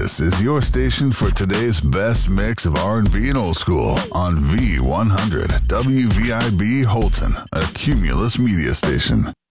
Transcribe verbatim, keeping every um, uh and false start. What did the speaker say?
This is your station for today's best mix of R and B and old school on V one hundred W V I B Holton, a Cumulus media station.